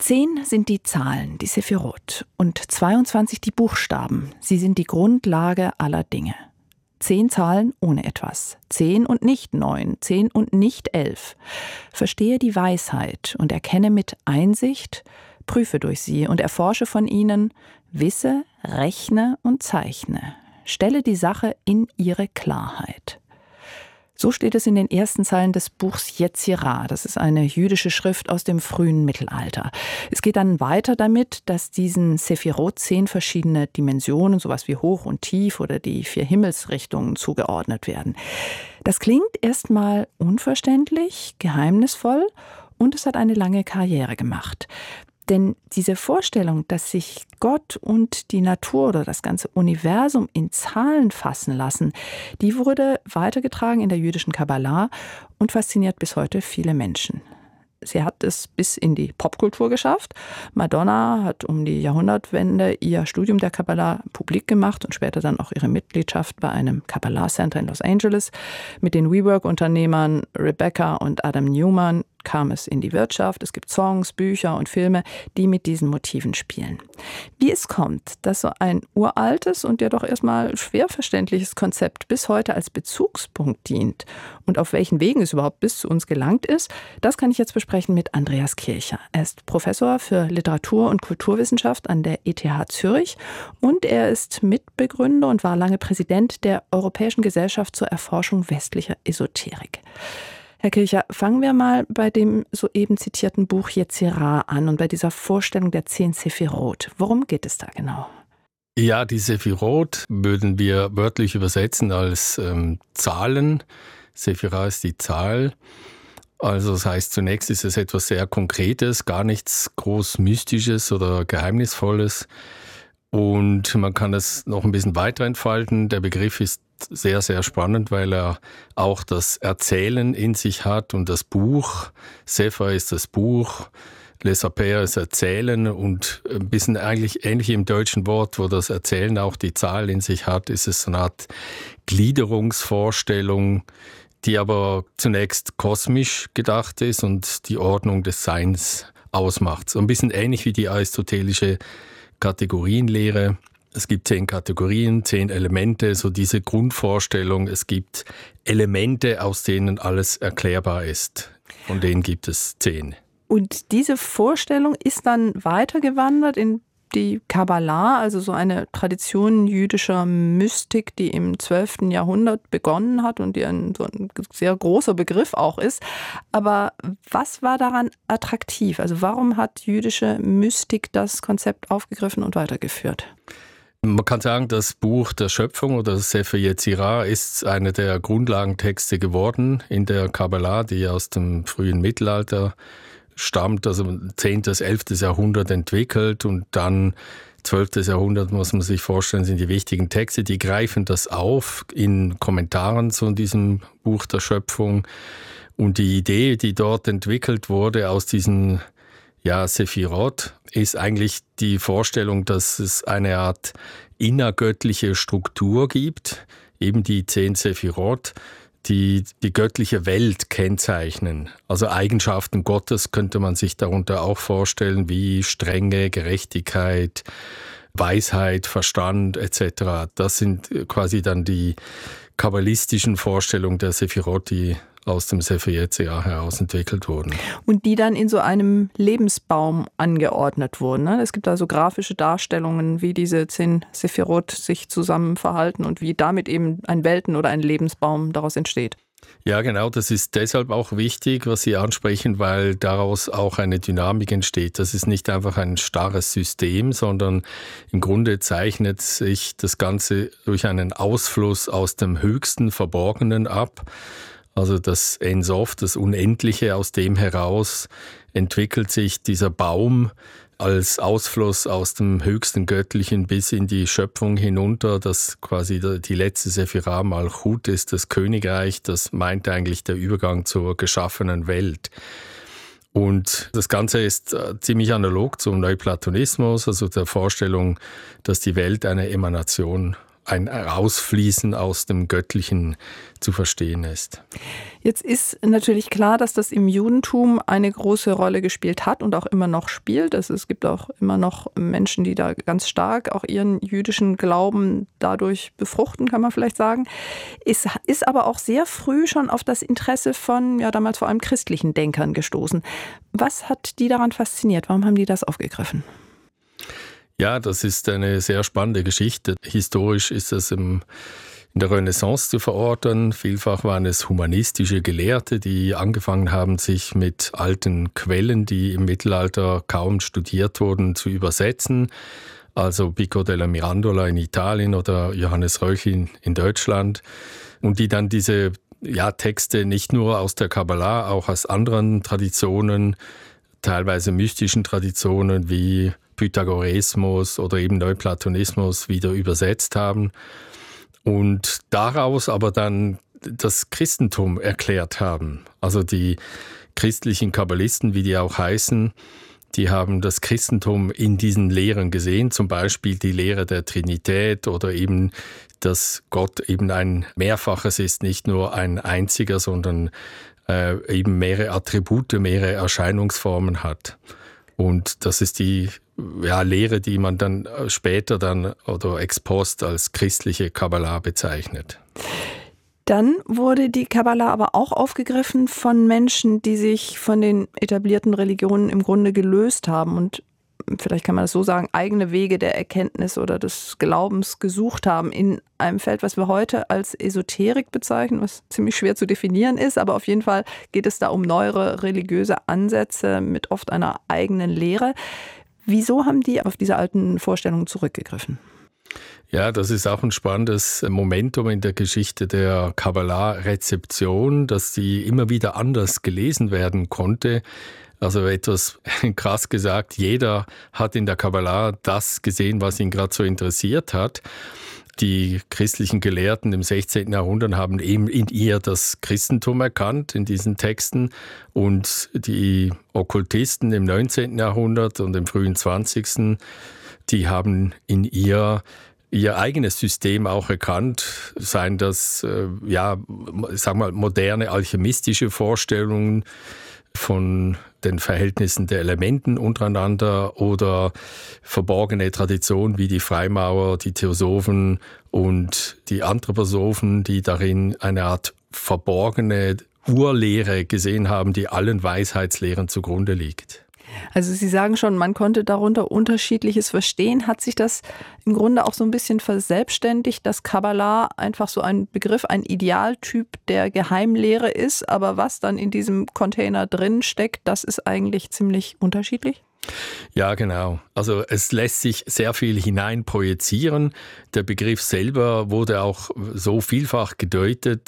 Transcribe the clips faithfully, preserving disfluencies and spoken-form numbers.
Zehn sind die Zahlen, die Sephirot, und zweiundzwanzig die Buchstaben. Sie sind die Grundlage aller Dinge. Zehn Zahlen ohne etwas. Zehn und nicht neun, zehn und nicht elf. Verstehe die Weisheit und erkenne mit Einsicht, prüfe durch sie und erforsche von ihnen, wisse, rechne und zeichne. Stelle die Sache in ihre Klarheit. So steht es in den ersten Zeilen des Buchs Yetzirah. Das ist eine jüdische Schrift aus dem frühen Mittelalter. Es geht dann weiter damit, dass diesen Sephirot zehn verschiedene Dimensionen, sowas wie hoch und tief oder die vier Himmelsrichtungen zugeordnet werden. Das klingt erstmal unverständlich, geheimnisvoll und es hat eine lange Karriere gemacht. Denn diese Vorstellung, dass sich Gott und die Natur oder das ganze Universum in Zahlen fassen lassen, die wurde weitergetragen in der jüdischen Kabbala und fasziniert bis heute viele Menschen. Sie hat es bis in die Popkultur geschafft. Madonna hat um die Jahrhundertwende ihr Studium der Kabbala publik gemacht und später dann auch ihre Mitgliedschaft bei einem Kabbalah Center in Los Angeles. Mit den WeWork-Unternehmern Rebecca und Adam Newman kam es in die Wirtschaft. Es gibt Songs, Bücher und Filme, die mit diesen Motiven spielen. Wie es kommt, dass so ein uraltes und ja doch erstmal schwer verständliches Konzept bis heute als Bezugspunkt dient und auf welchen Wegen es überhaupt bis zu uns gelangt ist, das kann ich jetzt besprechen mit Andreas Kircher. Er ist Professor für Literatur- und Kulturwissenschaft an der E T H Zürich und er ist Mitbegründer und war lange Präsident der Europäischen Gesellschaft zur Erforschung westlicher Esoterik. Herr Kircher, fangen wir mal bei dem soeben zitierten Buch Yetzirah an und bei dieser Vorstellung der zehn Sephirot. Worum geht es da genau? Ja, die Sephirot würden wir wörtlich übersetzen als ähm, Zahlen. Sephirah ist die Zahl. Also das heißt, zunächst ist es etwas sehr Konkretes, gar nichts groß Mystisches oder Geheimnisvolles. Und man kann es noch ein bisschen weiter entfalten. Der Begriff ist sehr, sehr spannend, weil er auch das Erzählen in sich hat und das Buch. Sefer ist das Buch, Le Saper ist Erzählen und ein bisschen eigentlich ähnlich im deutschen Wort, wo das Erzählen auch die Zahl in sich hat, ist es so eine Art Gliederungsvorstellung, die aber zunächst kosmisch gedacht ist und die Ordnung des Seins ausmacht. So ein bisschen ähnlich wie die aristotelische Kategorienlehre. Es gibt zehn Kategorien, zehn Elemente, so diese Grundvorstellung. Es gibt Elemente, aus denen alles erklärbar ist. Von denen gibt es zehn. Und diese Vorstellung ist dann weitergewandert in die Kabbala, also so eine Tradition jüdischer Mystik, die im zwölften Jahrhundert begonnen hat und die ein, so ein sehr großer Begriff auch ist. Aber was war daran attraktiv? Also warum hat jüdische Mystik das Konzept aufgegriffen und weitergeführt? Man kann sagen, das Buch der Schöpfung oder Sefer Yetzirah ist eine der Grundlagentexte geworden in der Kabbala, die aus dem frühen Mittelalter stammt, also zehntes, elftes Jahrhundert entwickelt und dann zwölftes Jahrhundert, muss man sich vorstellen, sind die wichtigen Texte, die greifen das auf in Kommentaren zu diesem Buch der Schöpfung und die Idee, die dort entwickelt wurde aus diesen ja, Sephirot, ist eigentlich die Vorstellung, dass es eine Art innergöttliche Struktur gibt, eben die zehn Sephirot, die die göttliche Welt kennzeichnen. Also Eigenschaften Gottes könnte man sich darunter auch vorstellen, wie Strenge, Gerechtigkeit, Weisheit, Verstand et cetera. Das sind quasi dann die kabbalistischen Vorstellungen der Sephirot, die aus dem Sefer Yetzirah heraus entwickelt wurden. Und die dann in so einem Lebensbaum angeordnet wurden. Ne? Es gibt da so grafische Darstellungen, wie diese zehn Sephirot sich zusammen verhalten und wie damit eben ein Welten- oder ein Lebensbaum daraus entsteht. Ja, genau, das ist deshalb auch wichtig, was Sie ansprechen, weil daraus auch eine Dynamik entsteht. Das ist nicht einfach ein starres System, sondern im Grunde zeichnet sich das Ganze durch einen Ausfluss aus dem höchsten Verborgenen ab. Also das Ein Sof, das Unendliche, aus dem heraus entwickelt sich dieser Baum als Ausfluss aus dem höchsten Göttlichen bis in die Schöpfung hinunter, das quasi die letzte Sephirah Malchut ist, das Königreich, das meint eigentlich der Übergang zur geschaffenen Welt. Und das Ganze ist ziemlich analog zum Neuplatonismus, also der Vorstellung, dass die Welt eine Emanation ein Ausfließen aus dem Göttlichen zu verstehen ist. Jetzt ist natürlich klar, dass das im Judentum eine große Rolle gespielt hat und auch immer noch spielt. Also es gibt auch immer noch Menschen, die da ganz stark auch ihren jüdischen Glauben dadurch befruchten, kann man vielleicht sagen. Es ist aber auch sehr früh schon auf das Interesse von, ja damals vor allem christlichen Denkern gestoßen. Was hat die daran fasziniert? Warum haben die das aufgegriffen? Ja, das ist eine sehr spannende Geschichte. Historisch ist das im in der Renaissance zu verorten. Vielfach waren es humanistische Gelehrte, die angefangen haben, sich mit alten Quellen, die im Mittelalter kaum studiert wurden, zu übersetzen. Also Pico della Mirandola in Italien oder Johannes Röchlin in Deutschland. Und die dann diese ja, Texte nicht nur aus der Kabbalah, auch aus anderen Traditionen, teilweise mystischen Traditionen wie Pythagoreismus oder eben Neuplatonismus wieder übersetzt haben. Und daraus aber dann das Christentum erklärt haben. Also die christlichen Kabbalisten, wie die auch heißen, die haben das Christentum in diesen Lehren gesehen, zum Beispiel die Lehre der Trinität oder eben, dass Gott eben ein Mehrfaches ist, nicht nur ein einziger, sondern äh, eben mehrere Attribute, mehrere Erscheinungsformen hat. Und das ist die ja, Lehre, die man dann später dann oder ex post als christliche Kabbalah bezeichnet. Dann wurde die Kabbalah aber auch aufgegriffen von Menschen, die sich von den etablierten Religionen im Grunde gelöst haben und vielleicht kann man das so sagen, eigene Wege der Erkenntnis oder des Glaubens gesucht haben in einem Feld, was wir heute als Esoterik bezeichnen, was ziemlich schwer zu definieren ist, aber auf jeden Fall geht es da um neuere religiöse Ansätze mit oft einer eigenen Lehre. Wieso haben die auf diese alten Vorstellungen zurückgegriffen? Ja, das ist auch ein spannendes Momentum in der Geschichte der Kabbalah-Rezeption, dass sie immer wieder anders gelesen werden konnte. Also etwas krass gesagt, jeder hat in der Kabbalah das gesehen, was ihn gerade so interessiert hat. Die christlichen Gelehrten im sechzehnten. Jahrhundert haben eben in ihr das Christentum erkannt, in diesen Texten. Und die Okkultisten im neunzehnten. Jahrhundert und im frühen zwanzigsten. die haben in ihr ihr eigenes System auch erkannt, seien das, äh, ja, sag mal, moderne alchemistische Vorstellungen von den Verhältnissen der Elementen untereinander oder verborgene Traditionen wie die Freimaurer, die Theosophen und die Anthroposophen, die darin eine Art verborgene Urlehre gesehen haben, die allen Weisheitslehren zugrunde liegt. Also Sie sagen schon, man konnte darunter Unterschiedliches verstehen. Hat sich das im Grunde auch so ein bisschen verselbstständigt, dass Kabbalah einfach so ein Begriff, ein Idealtyp der Geheimlehre ist, aber was dann in diesem Container drin steckt, das ist eigentlich ziemlich unterschiedlich? Ja, genau. Also es lässt sich sehr viel hineinprojizieren. Der Begriff selber wurde auch so vielfach gedeutet,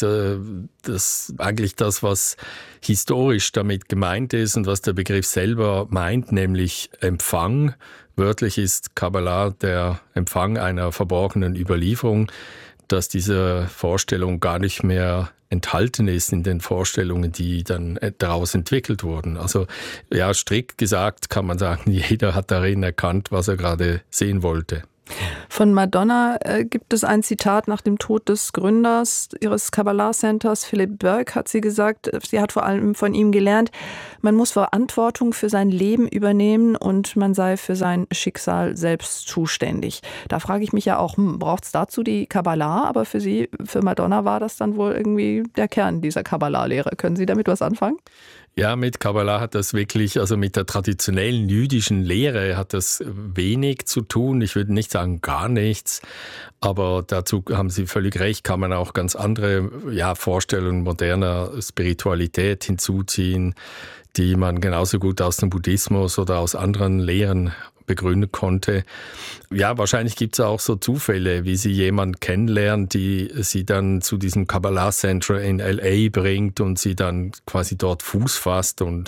dass eigentlich das, was historisch damit gemeint ist und was der Begriff selber meint, nämlich Empfang. Wörtlich ist Kabbalah der Empfang einer verborgenen Überlieferung, dass diese Vorstellung gar nicht mehr enthalten ist in den Vorstellungen, die dann daraus entwickelt wurden. Also ja, strikt gesagt kann man sagen, jeder hat darin erkannt, was er gerade sehen wollte. Von Madonna äh, gibt es ein Zitat nach dem Tod des Gründers ihres Kabbalah Centers, Philip Burke, hat sie gesagt, sie hat vor allem von ihm gelernt, man muss Verantwortung für sein Leben übernehmen und man sei für sein Schicksal selbst zuständig. Da frage ich mich ja auch, hm, braucht es dazu die Kabbalah? Aber für sie, für Madonna war das dann wohl irgendwie der Kern dieser Kabbalah-Lehre. Können Sie damit was anfangen? Ja, mit Kabbalah hat das wirklich, also mit der traditionellen jüdischen Lehre hat das wenig zu tun. Ich würde nicht sagen gar nichts, aber dazu haben Sie völlig recht, kann man auch ganz andere ja, Vorstellungen moderner Spiritualität hinzuziehen, die man genauso gut aus dem Buddhismus oder aus anderen Lehren begründen konnte. Ja, wahrscheinlich gibt es auch so Zufälle, wie sie jemanden kennenlernt, die sie dann zu diesem Kabbalah Center in L A bringt und sie dann quasi dort Fuß fasst und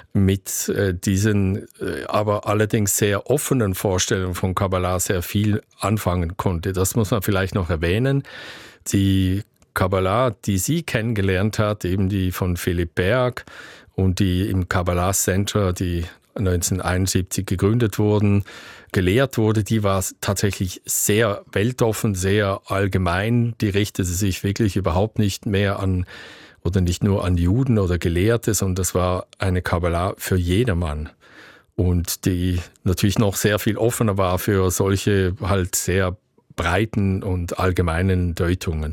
mit äh, diesen äh, aber allerdings sehr offenen Vorstellungen von Kabbalah sehr viel anfangen konnte. Das muss man vielleicht noch erwähnen. Die Kabbalah, die sie kennengelernt hat, eben die von Philipp Berg und die im Kabbalah Center, die neunzehnhunderteinundsiebzig gegründet wurden, gelehrt wurde, die war tatsächlich sehr weltoffen, sehr allgemein. Die richtete sich wirklich überhaupt nicht mehr an oder nicht nur an Juden oder Gelehrte, sondern das war eine Kabbalah für jedermann. Und die natürlich noch sehr viel offener war für solche halt sehr breiten und allgemeinen Deutungen.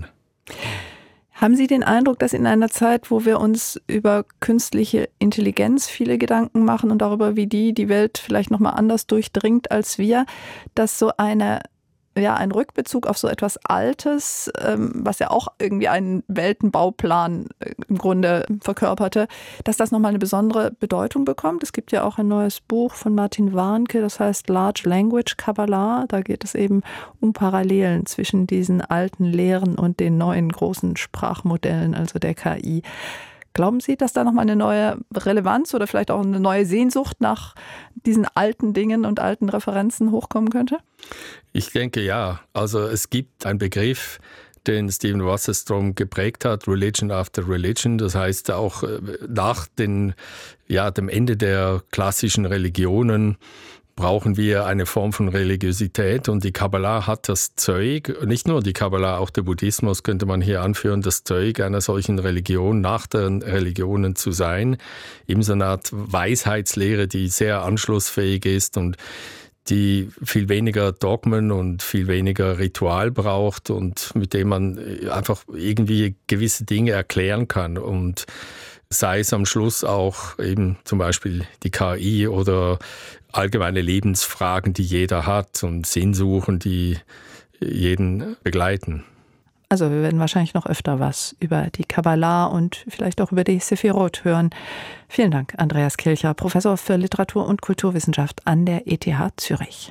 Haben Sie den Eindruck, dass in einer Zeit, wo wir uns über künstliche Intelligenz viele Gedanken machen und darüber, wie die die Welt vielleicht nochmal anders durchdringt als wir, dass so eine, ja, ein Rückbezug auf so etwas Altes, ähm, was ja auch irgendwie einen Weltenbauplan äh, im Grunde verkörperte, dass das nochmal eine besondere Bedeutung bekommt? Es gibt ja auch ein neues Buch von Martin Warnke, das heißt Large Language Kabbalah. Da geht es eben um Parallelen zwischen diesen alten Lehren und den neuen großen Sprachmodellen, also der K I. Glauben Sie, dass da nochmal eine neue Relevanz oder vielleicht auch eine neue Sehnsucht nach diesen alten Dingen und alten Referenzen hochkommen könnte? Ich denke ja. Also es gibt einen Begriff, den Stephen Wasserstrom geprägt hat, Religion after Religion. Das heißt auch nach den, ja, dem Ende der klassischen Religionen brauchen wir eine Form von Religiosität, und die Kabbalah hat das Zeug, nicht nur die Kabbalah, auch der Buddhismus könnte man hier anführen, das Zeug einer solchen Religion, nach den Religionen zu sein, eben so eine Art Weisheitslehre, die sehr anschlussfähig ist und die viel weniger Dogmen und viel weniger Ritual braucht und mit dem man einfach irgendwie gewisse Dinge erklären kann, und sei es am Schluss auch eben zum Beispiel die K I oder allgemeine Lebensfragen, die jeder hat, und Sinnsuchen, die jeden begleiten. Also wir werden wahrscheinlich noch öfter was über die Kabbalah und vielleicht auch über die Sephirot hören. Vielen Dank, Andreas Kilcher, Professor für Literatur- und Kulturwissenschaft an der E T H Zürich.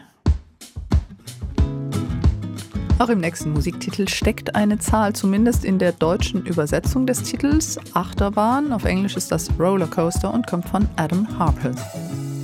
Auch im nächsten Musiktitel steckt eine Zahl, zumindest in der deutschen Übersetzung des Titels, Achterbahn. Auf Englisch ist das Rollercoaster und kommt von Adam Harper.